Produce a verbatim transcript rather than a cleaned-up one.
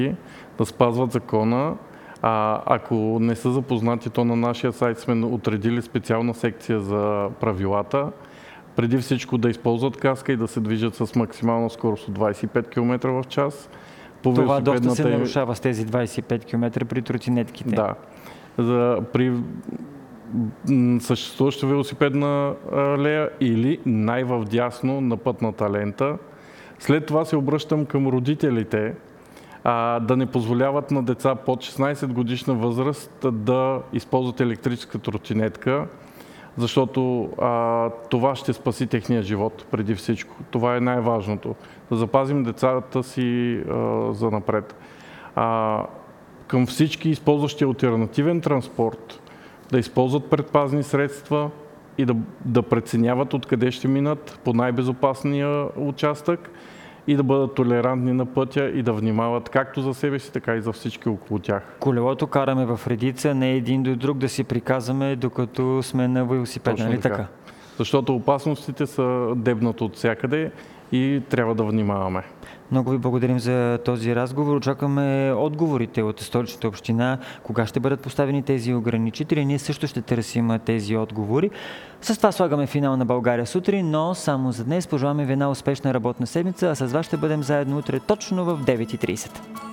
да спазват закона. А, ако не са запознати, то на нашия сайт сме отредили специална секция за правилата. Преди всичко да използват каска и да се движат с максимална скорост от двадесет и пет километра в час. По Това доста се велосипедната- нарушава с тези двадесет и пет километра при тротинетките. Да. За, при м, съществуваща велосипедна алея или най-вдясно на пътната лента. След това се обръщам към родителите, а, да не позволяват на деца под шестнадесет годишна възраст да използват електрическа тротинетка, защото а, това ще спаси техния живот преди всичко. Това е най-важното. Да запазим децата си а, за напред. А, към всички използващи алтернативен транспорт да използват предпазни средства и да, да преценяват откъде ще минат по най-безопасния участък и да бъдат толерантни на пътя и да внимават както за себе си, така и за всички около тях. Колелото караме в редица, не един до друг да си приказваме, докато сме на велосипед, Точно нали така. така? Защото опасностите са дебнат от всякъде и трябва да внимаваме. Много ви благодарим за този разговор. Очакваме отговорите от Столичната община. Кога ще бъдат поставени тези ограничители? Ние също ще търсим тези отговори. С това слагаме финал на България сутрин, но само за днес. Пожелаваме ви една успешна работна седмица, а с вас ще бъдем заедно утре точно в девет и тридесет.